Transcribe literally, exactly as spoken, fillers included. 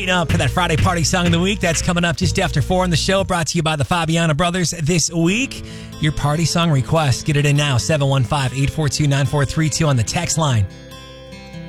heating up for that Friday party song of the week. That's coming up just after four on the show, brought to you by the Fabiana Brothers this week. Your party song request, get it in now, seven one five, eight four two, nine four three two on the text line.